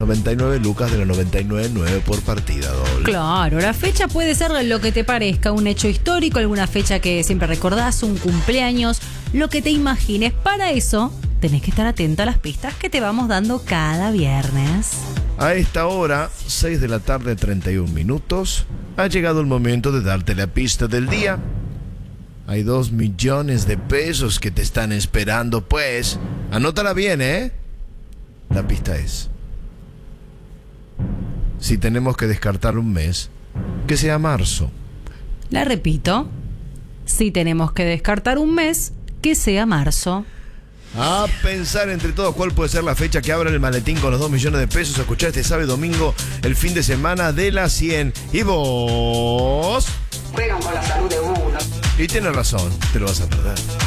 99 lucas de los 99.9 por partida doble. Claro, la fecha puede ser lo que te parezca, un hecho histórico, alguna fecha que siempre recordás, un cumpleaños, lo que te imagines. Para eso tenés que estar atento a las pistas que te vamos dando cada viernes. A esta hora, 6 de la tarde, 31 minutos, ha llegado el momento de darte la pista del día. Hay 2 millones de pesos que te están esperando, pues. Anótala bien, ¿eh? La pista es: si tenemos que descartar un mes, que sea marzo. La repito: si tenemos que descartar un mes, que sea marzo. A pensar entre todos cuál puede ser la fecha que abra el maletín con los 2 millones de pesos. A escuchar este sábado y domingo, el fin de semana de la 100. ¿Y vos? Juegan con la salud de uno. Y tienes razón, te lo vas a perder.